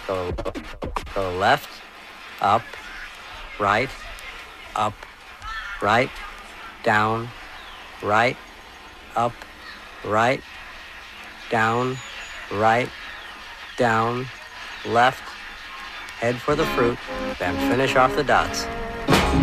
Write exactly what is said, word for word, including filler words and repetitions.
Go, go left, up, right, up, right, down, right, up, right, down, right, down, left, head for the fruit, then finish off the dots.